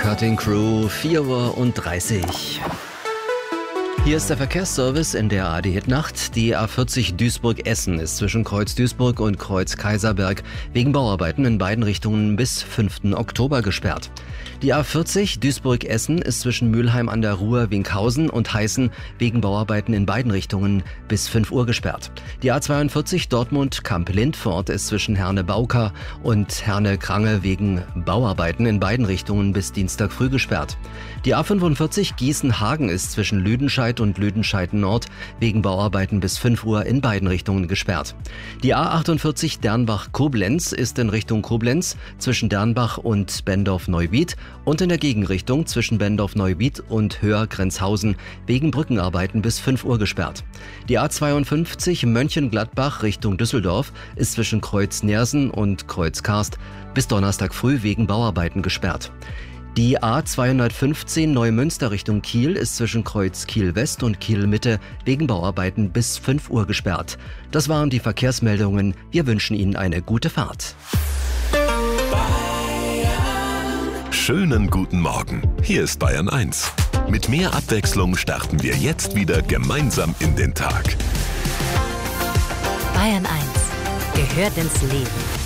Cutting Crew, 4:30 Uhr. Hier ist der Verkehrsservice in der AD-Hit-Nacht. Die A40 Duisburg-Essen ist zwischen Kreuz Duisburg und Kreuz Kaiserberg wegen Bauarbeiten in beiden Richtungen bis 5. Oktober gesperrt. Die A40 Duisburg-Essen ist zwischen Mülheim an der Ruhr, Winkhausen und Heißen wegen Bauarbeiten in beiden Richtungen bis 5 Uhr gesperrt. Die A42 Dortmund-Kamp-Lindfort ist zwischen Herne-Bauka und Herne-Krange wegen Bauarbeiten in beiden Richtungen bis Dienstag früh gesperrt. Die A45 Gießen-Hagen ist zwischen Lüdenscheid und Lüdenscheid-Nord wegen Bauarbeiten bis 5 Uhr in beiden Richtungen gesperrt. Die A48 Dernbach-Koblenz ist in Richtung Koblenz zwischen Dernbach und Bendorf-Neuwied und in der Gegenrichtung zwischen Bendorf-Neuwied und Höhr-Grenzhausen wegen Brückenarbeiten bis 5 Uhr gesperrt. Die A52 Mönchengladbach Richtung Düsseldorf ist zwischen Kreuz Neersen und Kreuz Karst bis Donnerstag früh wegen Bauarbeiten gesperrt. Die A215 Neumünster Richtung Kiel ist zwischen Kreuz Kiel-West und Kiel-Mitte wegen Bauarbeiten bis 5 Uhr gesperrt. Das waren die Verkehrsmeldungen. Wir wünschen Ihnen eine gute Fahrt. Schönen guten Morgen. Hier ist Bayern 1. Mit mehr Abwechslung starten wir jetzt wieder gemeinsam in den Tag. Bayern 1 gehört ins Leben.